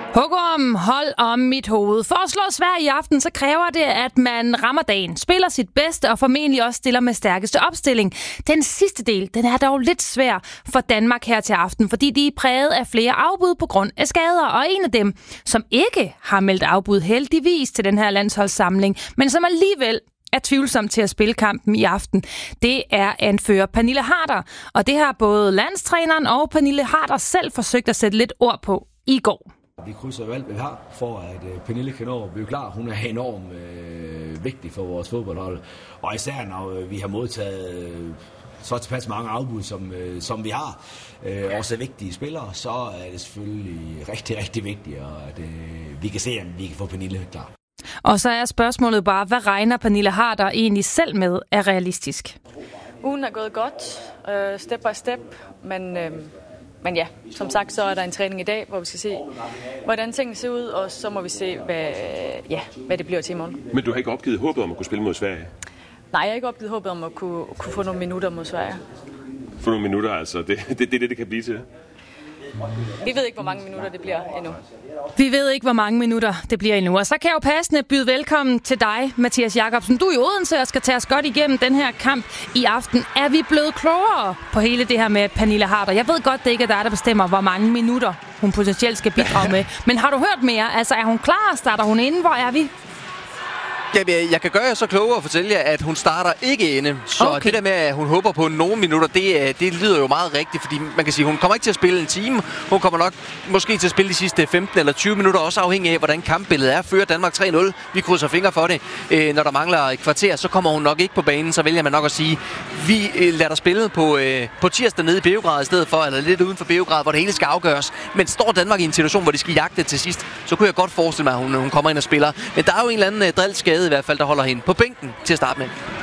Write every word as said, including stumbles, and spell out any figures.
Hukum, hold om mit hoved. For at slå Sverige i aften, så kræver det, at man rammer dagen, spiller sit bedste og formentlig også stiller med stærkeste opstilling. Den sidste del, den er dog lidt svær for Danmark her til aften, fordi de er præget af flere afbud på grund af skader. Og en af dem, som ikke har meldt afbud heldigvis til den her landsholdssamling, men som alligevel er tvivlsom til at spille kampen i aften, det er anfører Pernille Harder. Og det har både landstræneren og Pernille Harder selv forsøgt at sætte lidt ord på i går. Vi krydser jo alt, hvad vi har, for at uh, Pernille kan nå at blive klar. Hun er enormt uh, vigtig for vores fodboldhold. Og især når uh, vi har modtaget uh, så tilpas mange afbud, som, uh, som vi har, uh, også vigtige spillere, så er det selvfølgelig rigtig, rigtig vigtigt, at uh, vi kan se, om vi kan få Pernille klar. Og så er spørgsmålet bare, hvad regner Pernille Harder egentlig selv med er realistisk? Ugen er gået godt, uh, step by step, men... Uh... Men ja, som sagt, så er der en træning i dag, hvor vi skal se, hvordan tingene ser ud, og så må vi se, hvad, ja, hvad det bliver til i morgen. Men du har ikke opgivet håbet om at kunne spille mod Sverige? Nej, jeg har ikke opgivet håbet om at kunne, kunne få nogle minutter mod Sverige. Få nogle minutter, altså. Det er det, det, det kan blive til? Vi ved ikke, hvor mange minutter det bliver endnu. Vi ved ikke, hvor mange minutter det bliver endnu. Og så kan jeg jo passende byde velkommen til dig, Mathias Jakobsen. Du er i Odense og skal tage os godt igennem den her kamp i aften. Er vi blevet klogere på hele det her med Pernille Harder? Jeg ved godt, det ikke er dig, der bestemmer, hvor mange minutter hun potentielt skal bidrage med. Men har du hørt mere? Altså, er hun klar? Starter hun inde? Hvor er vi? Jamen, jeg kan gøre jer så klogere og fortælle jer, at hun starter ikke inde. Så okay. Det der med, at hun håber på nogle minutter, det, det lyder jo meget rigtigt. Fordi man kan sige, hun kommer ikke til at spille en time. Hun kommer nok måske til at spille de sidste femten eller tyve minutter, også afhængig af, hvordan kampbilledet er. Fører Danmark tre nul. Vi krydser fingre for det. Øh, når der mangler et kvarter, så kommer hun nok ikke på banen. Så vælger man nok at sige, vi øh, lader dig spille på, øh, på tirsdag nede i Beograd i stedet for, eller lidt uden for Beograd, hvor det hele skal afgøres. Men står Danmark i en situation, hvor de skal jagte til sidst, så kunne jeg godt forestille mig, at hun, hun kommer ind og spiller. Men der er jo en eller anden øh, drillskade i hvert fald, der holder hende på bænken til at starte med.